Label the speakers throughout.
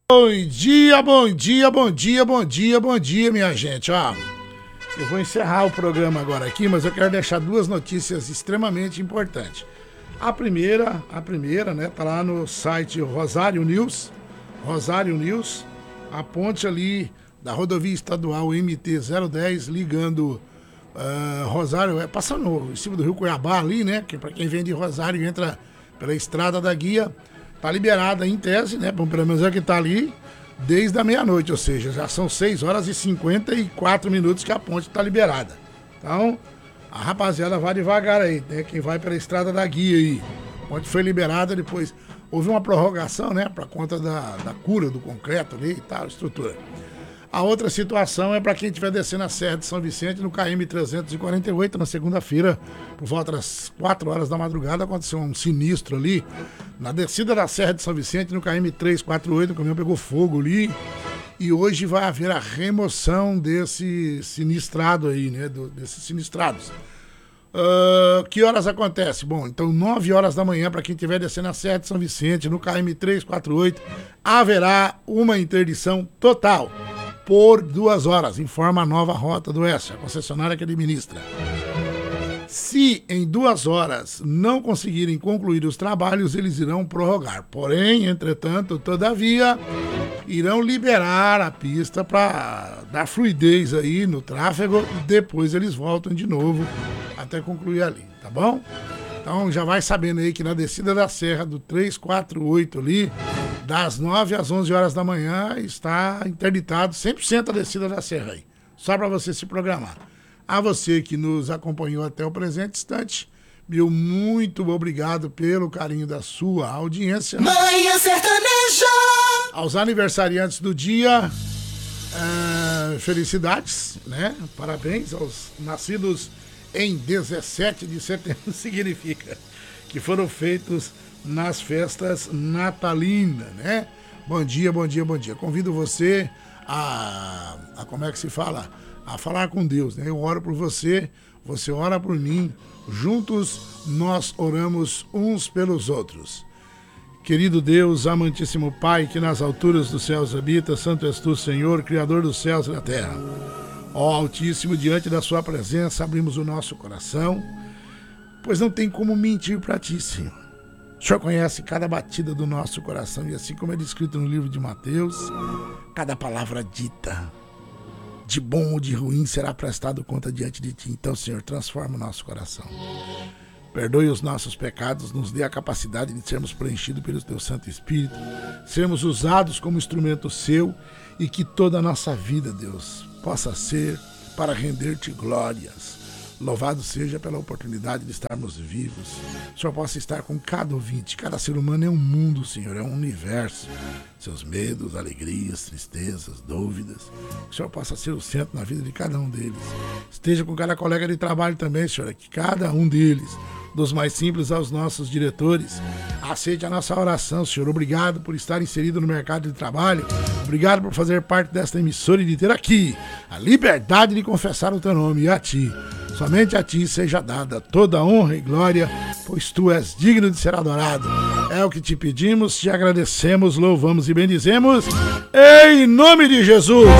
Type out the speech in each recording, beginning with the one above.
Speaker 1: Bom dia, bom dia, bom dia, bom dia, bom dia, minha gente. Ó, eu vou encerrar o programa agora aqui, mas eu quero deixar duas notícias extremamente importantes. A primeira, né, tá lá no site Rosário News, a ponte ali da rodovia estadual MT-010, ligando Rosário, passando em cima do Rio Cuiabá ali, né, que para quem vem de Rosário entra pela Estrada da Guia, tá liberada em tese, né, pelo menos é que tá ali, desde a meia-noite, ou seja, já são 6 horas e 54 minutos que a ponte tá liberada. Então, a rapaziada vai devagar aí, né, quem vai pela Estrada da Guia aí. A ponte foi liberada, depois houve uma prorrogação, né, para conta da cura do concreto ali e tal, estrutura. A outra situação é para quem estiver descendo a Serra de São Vicente no KM 348 na segunda-feira, por volta das 4 horas da madrugada, aconteceu um sinistro ali na descida da Serra de São Vicente no KM 348, o caminhão pegou fogo ali e hoje vai haver a remoção desse sinistrado aí, né, desses sinistrados. Que horas acontece? Bom, então 9 horas da manhã, para quem estiver descendo a Serra de São Vicente no KM 348, haverá uma interdição total por 2 horas, informa a Nova Rota do Oeste, a concessionária que administra. Se em 2 horas não conseguirem concluir os trabalhos, eles irão prorrogar. Porém, entretanto, todavia, irão liberar a pista para dar fluidez aí no tráfego e depois eles voltam de novo até concluir ali, tá bom? Então já vai sabendo aí que na descida da Serra do 348 ali, das 9 às 11 horas da manhã, está interditado 100% a descida da Serra aí. Só para você se programar. A você que nos acompanhou até o presente instante, meu muito obrigado pelo carinho da sua audiência.
Speaker 2: Manhã Sertaneja!
Speaker 1: Aos aniversariantes do dia, felicidades, né? Parabéns aos nascidos em 17 de setembro, significa que foram feitos nas festas natalinas, né? Bom dia, bom dia, bom dia. Convido você a como é que se fala? A falar com Deus, né? Eu oro por você, você ora por mim, juntos nós oramos uns pelos outros. Querido Deus, amantíssimo Pai, que nas alturas dos céus habita, santo és tu, Senhor, Criador dos céus e da terra. Ó Altíssimo, diante da sua presença, abrimos o nosso coração, pois não tem como mentir para ti, Senhor. O Senhor conhece cada batida do nosso coração e assim como é descrito no livro de Mateus, cada palavra dita, de bom ou de ruim, será prestado conta diante de ti. Então, Senhor, transforma o nosso coração. Perdoe os nossos pecados, nos dê a capacidade de sermos preenchidos pelo teu Santo Espírito, sermos usados como instrumento seu e que toda a nossa vida, Deus, possa ser para render-te glórias. Louvado seja pela oportunidade de estarmos vivos. O Senhor possa estar com cada ouvinte. Cada ser humano é um mundo, Senhor, é um universo. Seus medos, alegrias, tristezas, dúvidas. Que o Senhor possa ser o centro na vida de cada um deles. Esteja com cada colega de trabalho também, Senhor, que cada um deles, dos mais simples aos nossos diretores, aceite a nossa oração, Senhor. Obrigado por estar inserido no mercado de trabalho. Obrigado por fazer parte desta emissora e de ter aqui a liberdade de confessar o teu nome. E a ti, somente a ti seja dada toda a honra e glória, pois tu és digno de ser adorado. É o que te pedimos, te agradecemos, louvamos e bendizemos, em nome de Jesus.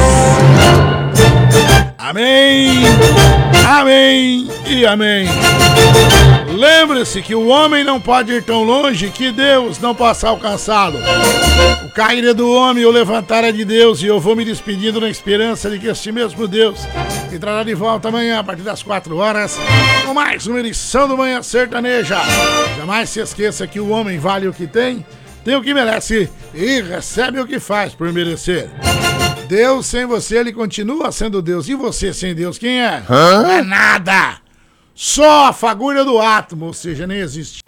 Speaker 1: Amém, amém e amém. Lembre-se que o homem não pode ir tão longe que Deus não possa alcançá-lo. O cair é do homem e o levantar é de Deus, e eu vou me despedindo na esperança de que este mesmo Deus me trará de volta amanhã a partir das 4 horas com mais uma edição do Manhã Sertaneja. Jamais se esqueça que o homem vale o que tem o que merece e recebe o que faz por merecer. Deus sem você, ele continua sendo Deus. E você sem Deus, quem é? Não é nada. Só a fagulha do átomo, ou seja, nem existe.